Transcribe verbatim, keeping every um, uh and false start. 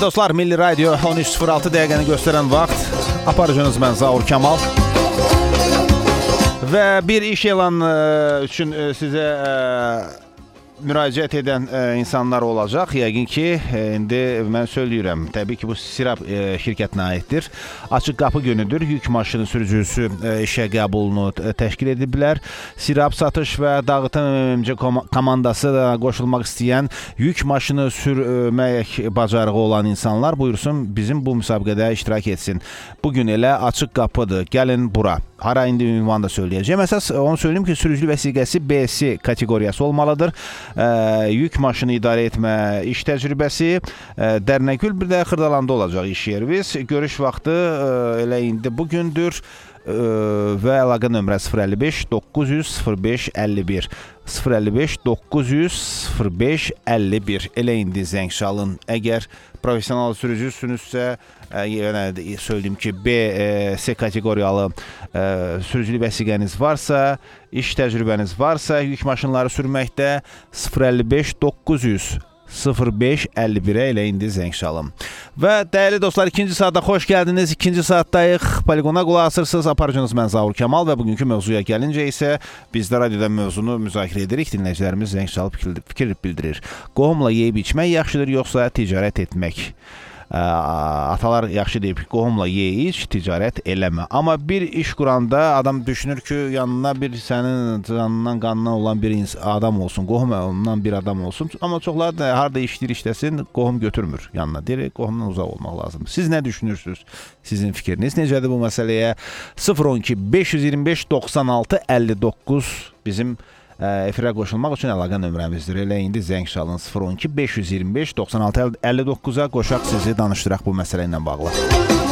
dostlar, Milli Radio on üç sıfır altı dəqiqəni göstərən vaxt. Aparıcınız mən Zaur Kamal. Və bir iş elanı üçün sizə müraciət edən e, insanlar olacaq. Yəqin ki, e, indi mən söyləyirəm. Təbii ki, bu Sirab e, şirkətinə aiddir. Açıq qapı günüdür. Yük maşını sürücüsü e, işə qəbulunu e, təşkil ediblər. Sirab satış və dağıtım M M C komandası da qoşulmaq istəyən, yük maşını sürmək bacarığı olan insanlar buyursun bizim bu müsabiqədə iştirak etsin. Bugün elə açıq qapıdır. Gəlin bura. Hara indi ünvan da söyləyəcəm. Əsas onu söyləyim ki, sürücülük vəsiqəsi B C kateqoriyası olmalıdır. E, yük maşını idarə etmə iş təcrübəsi e, Dərnəgül, bir də Xırdalanda olacaq iş yerimiz. Görüş vaxtı e, elə indi bugündür e, və əlaqə nömrə sıfır əlli beş doqquz yüz sıfır beş əlli bir sıfır əlli beş doqquz yüz sıfır beş əlli bir. Elə indi zəng çalın. Əgər professional sürücüsünüzsə, yəni söyləyim ki, B C kateqoriyalı e, sürücülük vəsiqəniz varsa, iş təcrübəniz varsa, yük maşınları sürməkdə sıfır əlli beş doqquz yüz sıfır beş əlli birə elə indi zəng çalın. Və dəyərli dostlar, ikinci saatda xoş gəldiniz. İkinci saatdayıq. Poligona qulaq asırsınız. Aparıcınız mən Zaur Kamal və bugünkü mövzuya gəlincə isə biz də radioda mövzunu müzakirə edirik. Dinləyicilərimiz zəng çalıb fikir bildirir. Qohumla yeyib içmək yaxşıdır, yoxsa ticarət etmək? Atalar yaxşı deyib ki, qohumla ye, iç, ticarət eləmə. Amma bir iş quranda adam düşünür ki, yanına bir sənin canından, qanından olan bir adam olsun, qohum ondan bir adam olsun. Amma çoxları da harada işləyir işləsin, qohum götürmür yanına. Deyir, qohumdan uzaq olmaq lazımdır. Siz nə düşünürsünüz? Sizin fikriniz necədir bu məsələyə? sıfır on iki beş yüz iyirmi beş doxsan altı əlli doqquz bizim efirə qoşulmaq üçün əlaqə nömrəmizdir. Elə indi zəng çalın sıfır on iki beş yüz iyirmi beş doxsan altı əlli doqquza qoşaq sizi, danışdıraq bu məsələ ilə bağlı.